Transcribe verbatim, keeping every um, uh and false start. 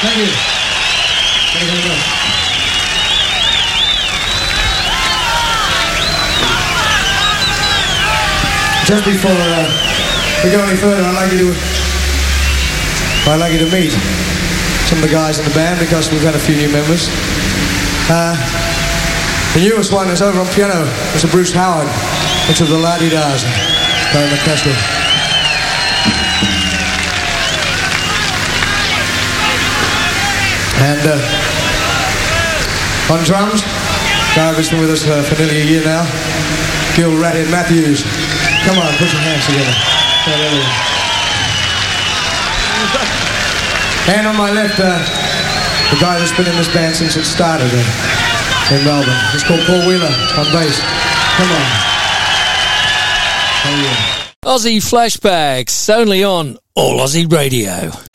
Thank you. Thank you very much. Just before uh, we go any further, I'd like you to I'd like you to meet some of the guys in the band because we've had a few new members. Uh, the newest one is over on piano, Mister Bruce Howard, which of the La-Di-Da's, playing the orchestra. And uh, on drums, guy who's been with us uh, for nearly a year now, Gil Ratted Matthews. Come on, put your hands together. And on my left, uh, the guy that's been in this band since it started uh, in Melbourne. He's called Paul Wheeler on bass. Come on. Oh, yeah. Aussie Flashbacks, only on All Aussie Radio.